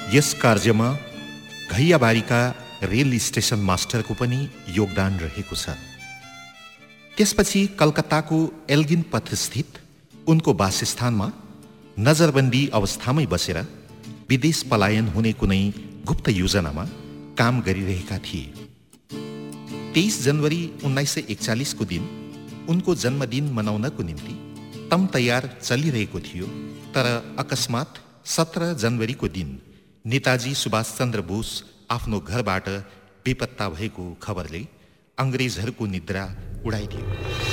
यस कार्यमा घैयाबारीका rail station मास्टरको पनि योगदान रहेको छ। त्यसपछि कलकत्ताको एल्गिन पथस्थित उनको वासस्थानमा नजरबन्दी अवस्थामै बसेर विदेश पलायन हुने कुनै गुप्त योजनामा काम गरिरहेका थिए। 23 जनवरी 1941 को दिन उनको जन्मदिन मनाउनको निम्ति तम तयार चलिरहेको थियो, तर अकस्मात 17 जनवरीको दिन नेताजी सुभाष चन्द्र बोस आफ्नो घरबाट बेपत्ता भएको खबरले अंग्रेजहरूको निद्रा उडाइदियो।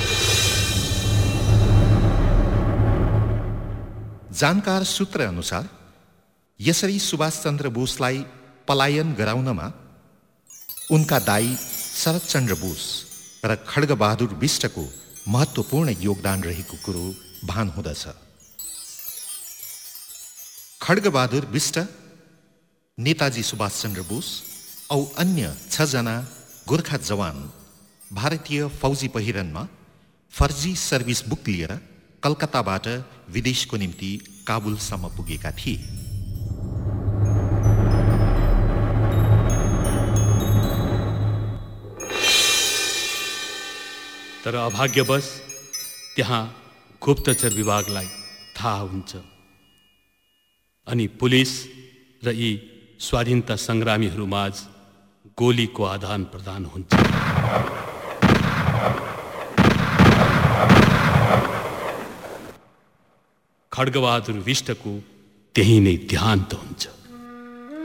जानकार सूत्र अनुसार यसरी सुभाष चन्द्र बोसलाई पलायन गराउनमा उनका दाई शरदचन्द्र बोस र खड्गबहादुर बिष्टको महत्त्वपूर्ण योगदान रहेको कुरो भान हुँदछ। खड्गबहादुर बिष्ट नेताजी सुभाष चन्द्र बोस औ अन्य 6 जना गोर्खा जवान भारतीय फौजी पहिरनमा फर्जी सर्भिस बुक लिएर कलकत्ताबाट विदेशको निम्ति काबुलसम्म पुगेका थिए। तर अभाग्यवश त्यहाँ गुप्तचर विभागलाई थाहा हुन्छ अनि पुलिस र यी स्वाधीनता संग्रामीहरूमाझ गोलीको आदान प्रदान हुन्छ। खड्गबहादुर बिष्टको त्यही नै देहान्त हुन्छ।